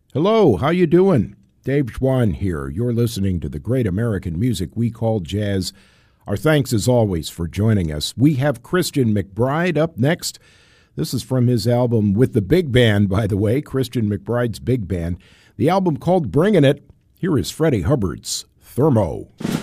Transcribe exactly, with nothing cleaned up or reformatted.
Hello, how you doing? Dave Schwann here. You're listening to the great American music we call jazz. Our thanks, as always, for joining us. We have Christian McBride up next. This is from his album with the big band, by the way, Christian McBride's big band. The album called Bringin' It. Here is Freddie Hubbard's Thermo.